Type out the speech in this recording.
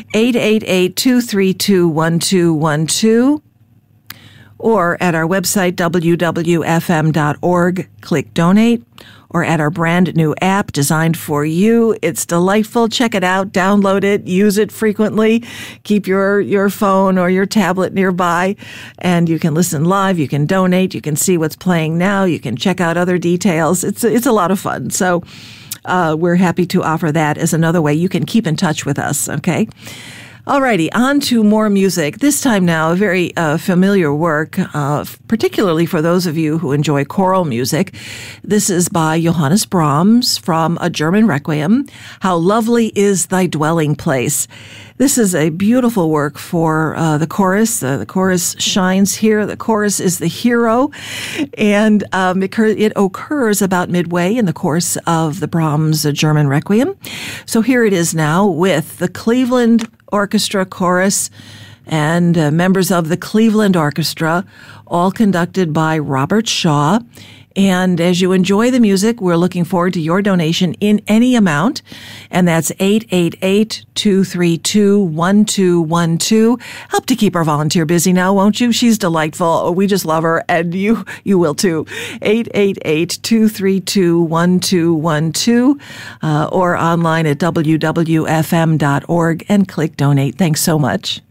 888-232-1212. Or at our website, www.fm.org, click Donate, or at our brand new app designed for you. It's delightful. Check it out, download it, use it frequently. Keep your phone or your tablet nearby, and you can listen live, you can donate, you can see what's playing now, you can check out other details. It's a lot of fun. So we're happy to offer that as another way you can keep in touch with us, okay? Alrighty, on to more music. This time now, a very familiar work, particularly for those of you who enjoy choral music. This is by Johannes Brahms from a German Requiem, How Lovely is Thy Dwelling Place. This is a beautiful work for the chorus. The chorus shines here. The chorus is the hero, and it occurs about midway in the course of the Brahms German Requiem. So here it is now with the Cleveland Orchestra Chorus and members of the Cleveland Orchestra, all conducted by Robert Shaw. And as you enjoy the music, we're looking forward to your donation in any amount. And that's 888-232-1212. Help to keep our volunteer busy now, won't you? She's delightful. We just love her, and you will too. 888-232-1212 or online at www.fm.org and click Donate. Thanks so much.